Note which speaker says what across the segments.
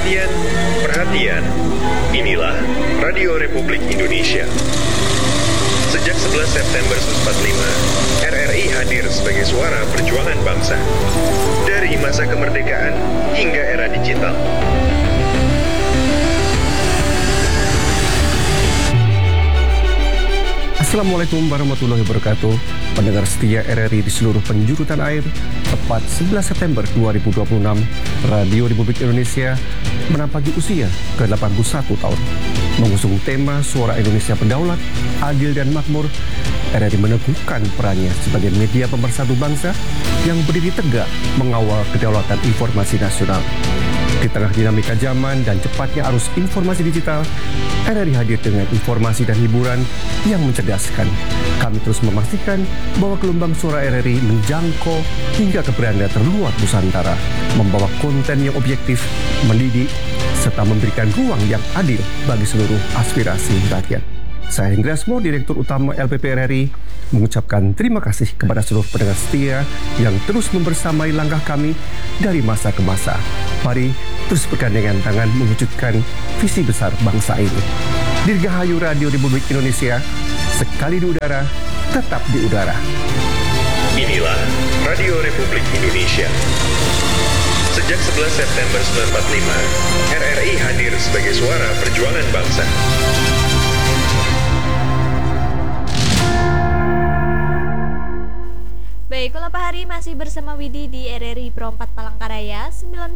Speaker 1: Perhatian, perhatian. Inilah Radio Republik Indonesia. Sejak 11 September 1945, RRI hadir sebagai suara perjuangan bangsa. Dari masa kemerdekaan hingga era digital.
Speaker 2: Assalamualaikum warahmatullahi wabarakatuh. Pendengar setia RRI di seluruh penjuru tanah air, tepat 11 September 2026, Radio Republik Indonesia menampaki usia ke-81 tahun. Mengusung tema Suara Indonesia Berdaulat, Adil dan Makmur, RRI meneguhkan perannya sebagai media pemersatu bangsa yang berdiri tegak mengawal kedaulatan informasi nasional. Di tengah dinamika zaman dan cepatnya arus informasi digital, RRI hadir dengan informasi dan hiburan yang mencerdaskan. Kami terus memastikan bahwa gelombang suara RRI menjangkau hingga ke beranda terluar Nusantara, membawa konten yang objektif, mendidik, serta memberikan ruang yang adil bagi seluruh aspirasi rakyat. Saya Hendriasmo, Direktur Utama LPP RRI, mengucapkan terima kasih kepada seluruh pendengar setia yang terus membersamai langkah kami dari masa ke masa. Mari terus bergandengan tangan mewujudkan visi besar bangsa ini. Dirgahayu Radio Republik Indonesia, sekali di udara, tetap di udara.
Speaker 1: Inilah Radio Republik Indonesia. Sejak 11 September 1945, RRI hadir sebagai suara perjuangan bangsa.
Speaker 3: Baik, kalau Pak Hari masih bersama Widi di RRI Pro 4 Palangkaraya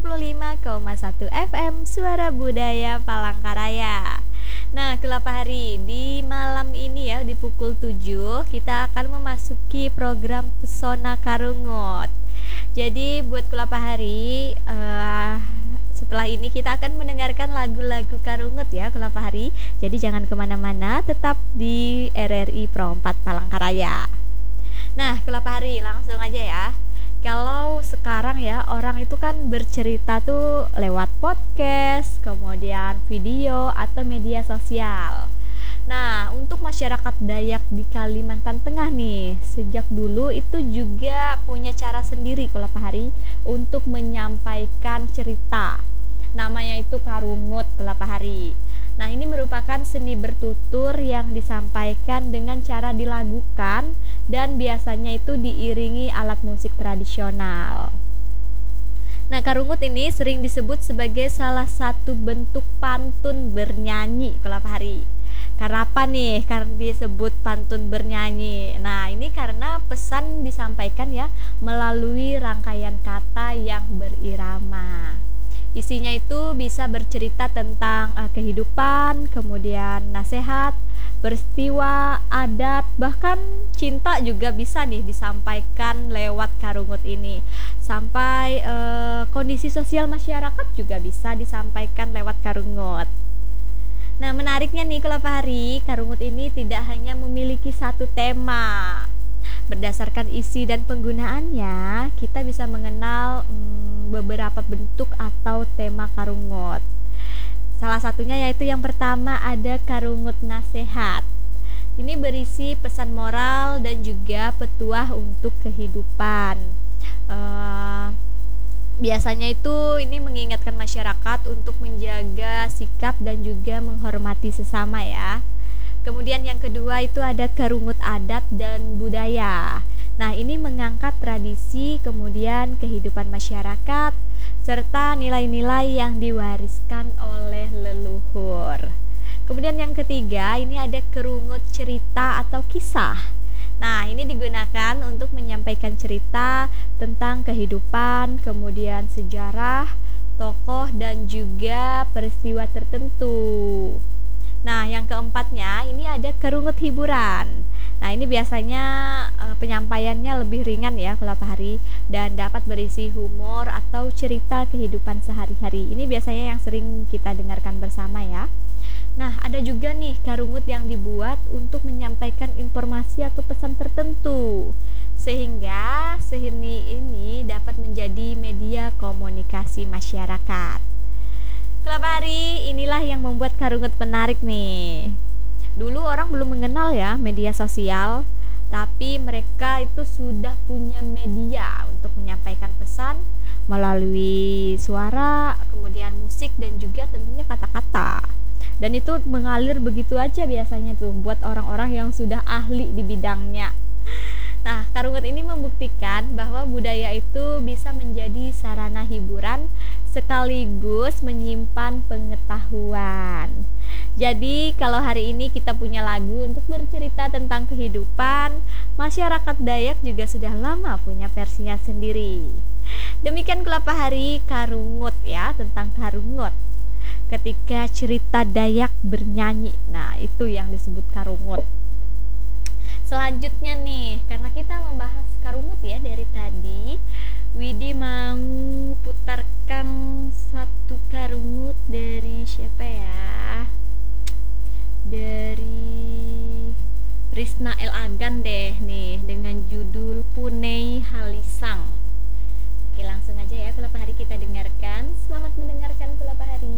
Speaker 3: 95,1 FM Suara Budaya Palangkaraya. Nah, kalau Pak Hari, di malam ini ya di pukul 7 kita akan memasuki program Pesona Karungut. Jadi buat Pak Hari, setelah ini kita akan mendengarkan lagu-lagu Karungut ya Pak Hari. Jadi jangan kemana-mana, tetap di RRI Pro 4 Palangkaraya. Nah, Pak Hari, langsung aja ya. Kalau sekarang ya orang itu kan bercerita tuh lewat podcast, kemudian video atau media sosial. Nah, untuk masyarakat Dayak di Kalimantan Tengah nih, sejak dulu itu juga punya cara sendiri Pak Hari untuk menyampaikan cerita. Namanya itu Karungut Pak Hari. Nah, ini merupakan seni bertutur yang disampaikan dengan cara dilagukan dan biasanya itu diiringi alat musik tradisional. Nah, Karungut ini sering disebut sebagai salah satu bentuk pantun bernyanyi Pak Hari. Karena apa nih? Karena disebut pantun bernyanyi. Nah, ini karena pesan disampaikan ya melalui rangkaian kata yang berirama. Isinya itu bisa bercerita tentang kehidupan, kemudian nasihat, peristiwa, adat, bahkan cinta juga bisa nih disampaikan lewat Karungut ini. Sampai kondisi sosial masyarakat juga bisa disampaikan lewat Karungut. Nah, menariknya nih Pak Hari, Karungut ini tidak hanya memiliki satu tema. Berdasarkan isi dan penggunaannya, kita bisa mengenal beberapa bentuk atau tema Karungut. Salah satunya yaitu yang pertama ada Karungut Nasihat. Ini berisi pesan moral dan juga petuah untuk kehidupan. Biasanya itu ini mengingatkan masyarakat untuk menjaga sikap dan juga menghormati sesama ya. Kemudian yang kedua itu ada Karungut Adat dan Budaya. Nah, ini mengangkat tradisi, kemudian kehidupan masyarakat, serta nilai-nilai yang diwariskan oleh leluhur. Kemudian yang ketiga, ini ada Karungut Cerita atau Kisah. Nah, ini digunakan untuk menyampaikan cerita tentang kehidupan, kemudian sejarah, tokoh, dan juga peristiwa tertentu. Nah, yang keempatnya ini ada Karungut Hiburan. Nah, ini biasanya penyampaiannya lebih ringan ya Pak Hari dan dapat berisi humor atau cerita kehidupan sehari-hari. Ini biasanya yang sering kita dengarkan bersama ya. Nah, ada juga nih Karungut yang dibuat untuk menyampaikan informasi atau pesan tertentu, sehingga seni ini dapat menjadi media komunikasi masyarakat. Pak Hari, inilah yang membuat Karungut menarik nih. Dulu orang belum mengenal ya media sosial, tapi mereka itu sudah punya media untuk menyampaikan pesan, melalui suara, kemudian musik dan juga tentunya kata-kata. Dan itu mengalir begitu aja biasanya tuh buat orang-orang yang sudah ahli di bidangnya. Nah, Karungut ini membuktikan bahwa budaya itu bisa menjadi sarana hiburan sekaligus menyimpan pengetahuan. Jadi, kalau hari ini kita punya lagu untuk bercerita tentang kehidupan, masyarakat Dayak juga sudah lama punya versinya sendiri. Demikian Kelapa Hari Karungut ya, tentang Karungut. Ketika cerita Dayak bernyanyi, nah itu yang disebut Karungut. Selanjutnya nih, karena kita membahas Karungut ya dari tadi, Widi mau putarkan satu Karungut dari siapa ya? Dari Risna El Agan deh nih, dengan judul Punei Halis.